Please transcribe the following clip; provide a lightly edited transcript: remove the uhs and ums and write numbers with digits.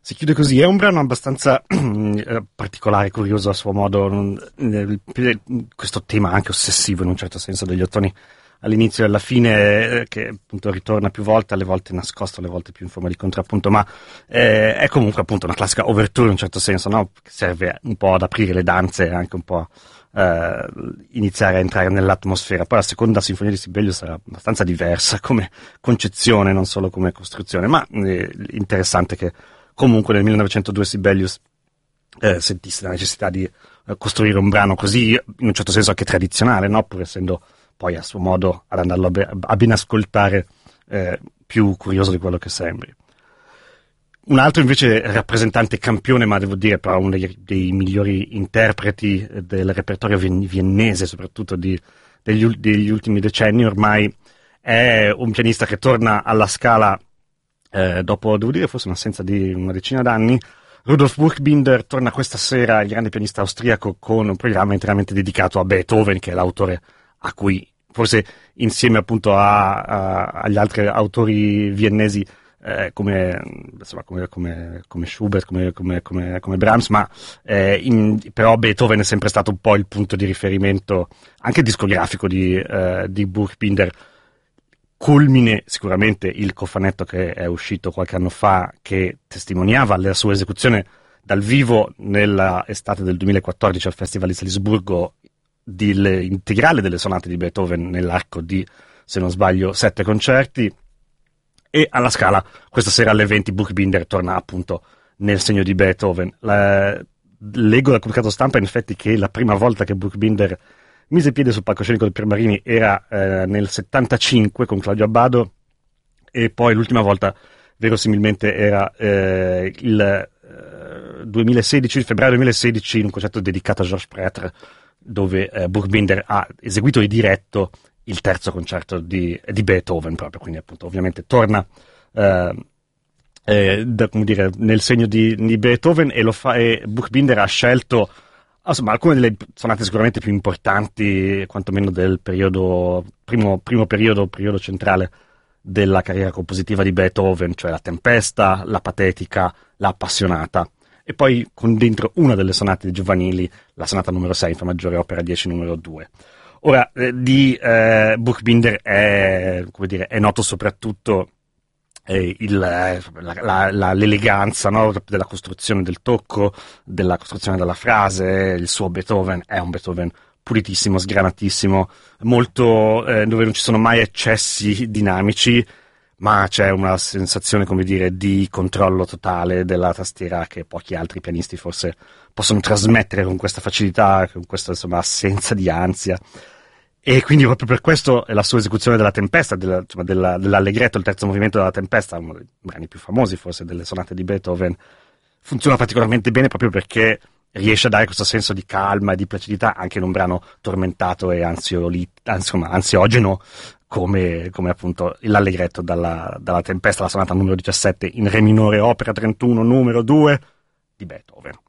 Si chiude così, è un brano abbastanza particolare, curioso a suo modo, questo tema anche ossessivo in un certo senso degli ottoni all'inizio e alla fine, che appunto ritorna più volte, alle volte nascosto, alle volte più in forma di contrappunto, ma è comunque appunto una classica overture in un certo senso, no? Che serve un po' ad aprire le danze e anche un po' iniziare a entrare nell'atmosfera. Poi la seconda sinfonia di Sibelius sarà abbastanza diversa come concezione, non solo come costruzione, ma interessante che comunque nel 1902 Sibelius sentisse la necessità di costruire un brano così, in un certo senso anche tradizionale, no? Pur essendo poi a suo modo ad andarlo a ben ascoltare più curioso di quello che sembri. Un altro invece rappresentante campione, ma devo dire però uno dei migliori interpreti del repertorio viennese, soprattutto degli ultimi decenni ormai, è un pianista che torna alla Scala dopo, devo dire, forse un'assenza di una decina d'anni. Rudolf Buchbinder torna questa sera, il grande pianista austriaco, con un programma interamente dedicato a Beethoven, che è l'autore a cui, forse insieme appunto agli altri autori viennesi, come Schubert, come Brahms, ma però Beethoven è sempre stato un po' il punto di riferimento anche discografico di Buchbinder. Culmine sicuramente il cofanetto che è uscito qualche anno fa, che testimoniava la sua esecuzione dal vivo nella estate del 2014 al Festival di Salisburgo integrale delle sonate di Beethoven nell'arco di, se non sbaglio, 7 concerti. E alla Scala questa sera alle 20 Buchbinder torna appunto nel segno di Beethoven. Leggo dal comunicato stampa in effetti che la prima volta che Buchbinder mise piede sul palcoscenico del Piermarini era nel 75 con Claudio Abbado, e poi l'ultima volta verosimilmente era il 2016, febbraio 2016, in un concerto dedicato a Georges Prêtre, dove Buchbinder ha eseguito di diretto il terzo concerto di Beethoven proprio, quindi appunto ovviamente torna come dire, nel segno di Beethoven, e lo fa, e Buchbinder ha scelto insomma alcune delle sonate sicuramente più importanti, quantomeno del periodo primo periodo centrale della carriera compositiva di Beethoven, cioè la Tempesta, la Patetica, la Appassionata, e poi con dentro una delle sonate giovanili, la sonata numero 6 in Fa maggiore opera 10 numero 2. Ora, di Buchbinder è noto soprattutto l'eleganza, no, della costruzione del tocco, della costruzione della frase. Il suo Beethoven è un Beethoven pulitissimo, sgranatissimo, molto dove non ci sono mai eccessi dinamici, ma c'è una sensazione, come dire, di controllo totale della tastiera che pochi altri pianisti forse possono trasmettere con questa facilità, con questa insomma assenza di ansia. E quindi proprio per questo la sua esecuzione della Tempesta, dell'Allegretto, il terzo movimento della Tempesta, uno dei brani più famosi forse delle sonate di Beethoven, funziona particolarmente bene proprio perché riesce a dare questo senso di calma e di placidità anche in un brano tormentato e ansiogeno come appunto l'Allegretto dalla Tempesta, la sonata numero 17 in Re minore opera 31 numero 2 di Beethoven.